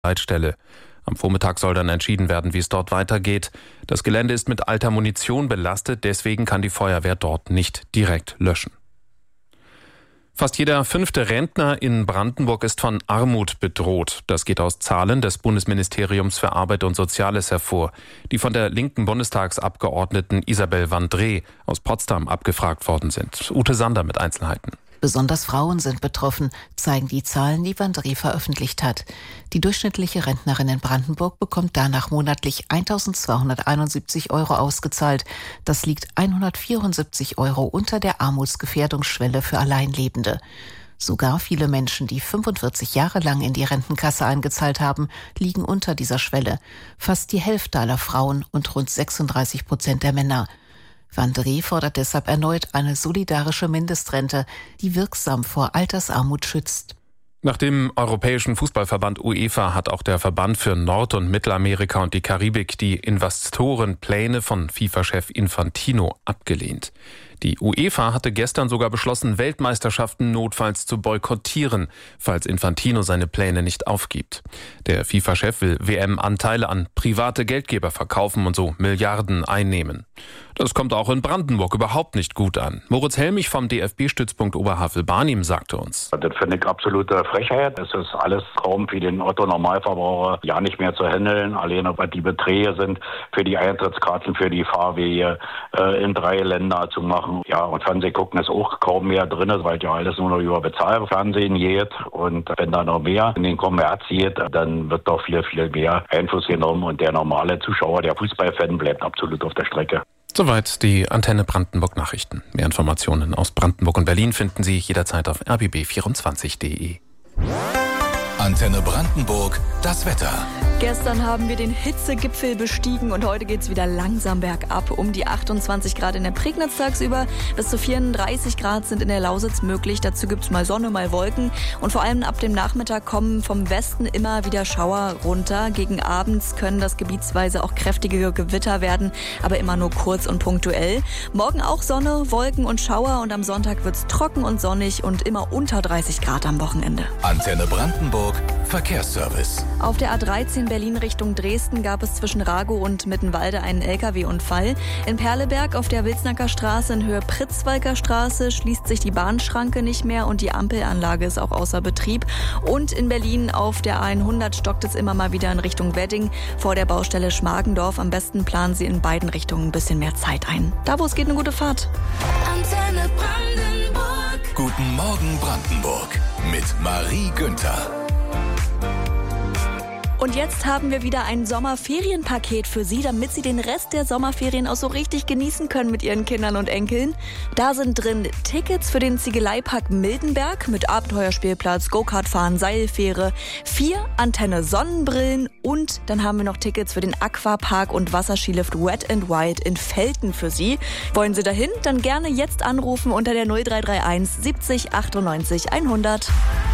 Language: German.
Leitstelle. Am Vormittag soll dann entschieden werden, wie es dort weitergeht. Das Gelände ist mit alter Munition belastet, deswegen kann die Feuerwehr dort nicht direkt löschen. Fast jeder 5. Rentner in Brandenburg ist von Armut bedroht. Das geht aus Zahlen des Bundesministeriums für Arbeit und Soziales hervor, die von der linken Bundestagsabgeordneten Isabel Vandré aus Potsdam abgefragt worden sind. Ute Sander mit Einzelheiten. Besonders Frauen sind betroffen, zeigen die Zahlen, die Vandré veröffentlicht hat. Die durchschnittliche Rentnerin in Brandenburg bekommt danach monatlich 1.271 € ausgezahlt. Das liegt 174 € unter der Armutsgefährdungsschwelle für Alleinlebende. Sogar viele Menschen, die 45 Jahre lang in die Rentenkasse eingezahlt haben, liegen unter dieser Schwelle. Fast die Hälfte aller Frauen und rund 36% der Männer. Vandré fordert deshalb erneut eine solidarische Mindestrente, die wirksam vor Altersarmut schützt. Nach dem Europäischen Fußballverband UEFA hat auch der Verband für Nord- und Mittelamerika und die Karibik die Investorenpläne von FIFA-Chef Infantino abgelehnt. Die UEFA hatte gestern sogar beschlossen, Weltmeisterschaften notfalls zu boykottieren, falls Infantino seine Pläne nicht aufgibt. Der FIFA-Chef will WM-Anteile an private Geldgeber verkaufen und so Milliarden einnehmen. Das kommt auch in Brandenburg überhaupt nicht gut an. Moritz Helmich vom DFB-Stützpunkt Oberhavel-Barnim sagte uns: Das finde ich absolute Frechheit. Es ist alles kaum für den Otto-Normalverbraucher ja nicht mehr zu handeln. Alleine was die Beträge sind für die Eintrittskarten, für die Fahrwege in 3 Länder zu machen. Ja, und Fernsehen gucken ist auch kaum mehr drin, weil ja alles nur noch über Bezahlfernsehen geht. Und wenn da noch mehr in den Kommerz geht, dann wird doch viel, viel mehr Einfluss genommen. Und der normale Zuschauer, der Fußballfan, bleibt absolut auf der Strecke. Soweit die Antenne Brandenburg Nachrichten. Mehr Informationen aus Brandenburg und Berlin finden Sie jederzeit auf rbb24.de. Antenne Brandenburg, das Wetter. Gestern haben wir den Hitzegipfel bestiegen und heute geht's wieder langsam bergab. Um die 28 Grad in der Prignitz tagsüber, bis zu 34 Grad sind in der Lausitz möglich. Dazu gibt's mal Sonne, mal Wolken. Und vor allem ab dem Nachmittag kommen vom Westen immer wieder Schauer runter. Gegen abends können das gebietsweise auch kräftige Gewitter werden, aber immer nur kurz und punktuell. Morgen auch Sonne, Wolken und Schauer und am Sonntag wird's trocken und sonnig und immer unter 30 Grad am Wochenende. Antenne Brandenburg, Verkehrsservice. Auf der A13 Berlin Richtung Dresden gab es zwischen Ragow und Mittenwalde einen LKW-Unfall. In Perleberg auf der Wilsnacker Straße in Höhe Pritzwalker Straße schließt sich die Bahnschranke nicht mehr und die Ampelanlage ist auch außer Betrieb. Und in Berlin auf der A100 stockt es immer mal wieder in Richtung Wedding vor der Baustelle Schmargendorf. Am besten planen Sie in beiden Richtungen ein bisschen mehr Zeit ein. Da, wo es geht, eine gute Fahrt. Antenne Brandenburg. Guten Morgen Brandenburg mit Marie Günther. Und jetzt haben wir wieder ein Sommerferienpaket für Sie, damit Sie den Rest der Sommerferien auch so richtig genießen können mit Ihren Kindern und Enkeln. Da sind drin Tickets für den Ziegeleipark Mildenberg mit Abenteuerspielplatz, Go-Kart-Fahren, Seilfähre, 4 Antenne Sonnenbrillen und dann haben wir noch Tickets für den Aquapark und Wasserskilift Wet n Wild in Velten für Sie. Wollen Sie dahin? Dann gerne jetzt anrufen unter der 0331 70 98 100.